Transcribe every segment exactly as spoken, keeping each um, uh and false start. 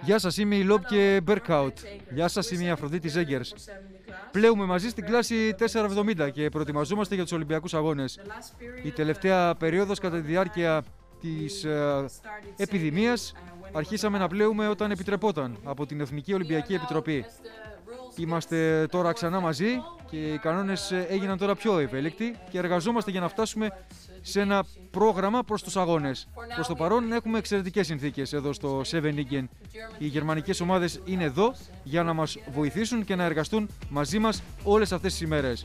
Γεια σας, είμαι η Λόπκε Μπέρκαουτ. Γεια σας, είμαι η Αφροδίτη Ζέγκερς. Πλέουμε μαζί στην κλάση τετρακόσια εβδομήντα και προετοιμαζόμαστε για τους Ολυμπιακούς Αγώνες. Η τελευταία περίοδος κατά τη διάρκεια της ε, επιδημίας αρχίσαμε να πλέουμε όταν επιτρεπόταν από την Εθνική Ολυμπιακή Επιτροπή. Είμαστε τώρα ξανά μαζί και οι κανόνες έγιναν τώρα πιο ευέλικτοι και εργαζόμαστε για να φτάσουμε σε ένα πρόγραμμα προς τους αγώνες. Προς το παρόν έχουμε εξαιρετικές συνθήκες εδώ στο Scheveningen. Οι γερμανικές ομάδες είναι εδώ για να μας βοηθήσουν και να εργαστούν μαζί μας όλες αυτές τις ημέρες.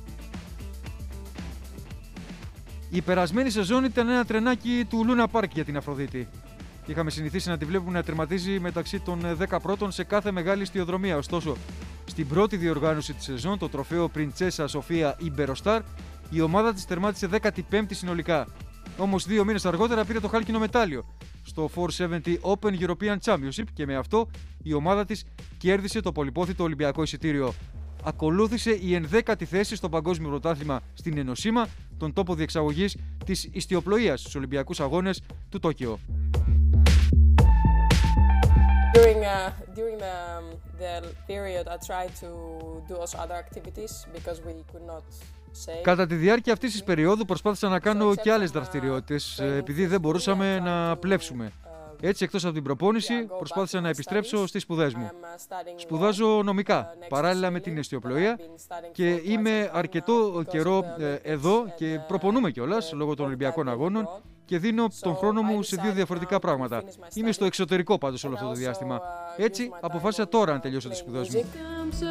Η περασμένη σεζόν ήταν ένα τρενάκι του Luna Park για την Αφροδίτη. Είχαμε συνηθίσει να τη βλέπουμε να τερματίζει μεταξύ των δέκα πρώτων σε κάθε μεγάλη ιστιοδρομία. Ωστόσο, στην πρώτη διοργάνωση της σεζόν, το τροφαίο Princesa Sofia Iberostar, η ομάδα της τερμάτισε δέκατη πέμπτη συνολικά. Όμως δύο μήνες αργότερα πήρε το χάλκινο μετάλλιο στο τετρακόσια εβδομήντα Open European Championship και με αυτό η ομάδα της κέρδισε το πολυπόθητο Ολυμπιακό εισιτήριο. Ακολούθησε η ενδέκατη θέση στο Παγκόσμιο Πρωτάθλημα στην Ενοσίμα, τον τόπο διεξαγωγής της ιστιοπλοείας στους Ολυμπιακούς Αγώνες του Τόκιο. During, uh, during the, the period I tried to do also other activities because we could not say. Κατά τη διάρκεια αυτής της περίοδου προσπάθησα να κάνω και άλλες δραστηριότητες επειδή δεν μπορούσαμε να πλεύσουμε. Έτσι, εκτός από την προπόνηση, προσπάθησα να επιστρέψω στις σπουδές μου. Σπουδάζω νομικά, παράλληλα με την ιστιοπλοεία και είμαι αρκετό καιρό εδώ και προπονούμε κιόλας λόγω των Ολυμπιακών Αγώνων και δίνω τον χρόνο μου σε δύο διαφορετικά πράγματα. Είμαι στο εξωτερικό πάντως όλο αυτό το διάστημα. Έτσι, αποφάσισα τώρα να τελειώσω τις σπουδές μου.